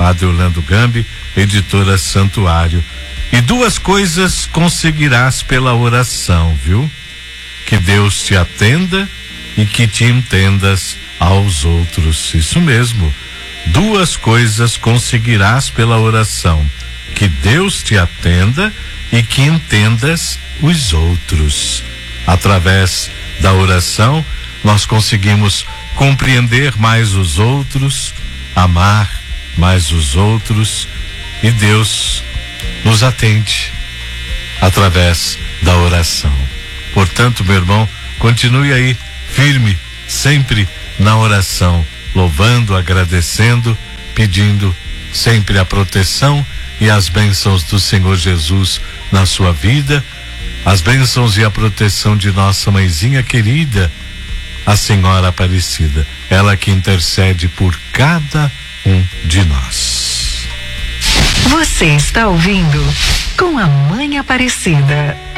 Padre Orlando Gambi, editora Santuário. E 2 coisas conseguirás pela oração, viu? Que Deus te atenda e que te entendas aos outros. Isso mesmo. 2 coisas conseguirás pela oração: que Deus te atenda e que entendas os outros. Através da oração, nós conseguimos compreender mais os outros, amar mais os outros, e Deus nos atende através da oração. Portanto, meu irmão, continue aí firme, sempre na oração, louvando, agradecendo, pedindo sempre a proteção e as bênçãos do Senhor Jesus na sua vida, as bênçãos e a proteção de nossa mãezinha querida, a Senhora Aparecida, ela que intercede por cada um de nós. Você está ouvindo Com a Mãe Aparecida.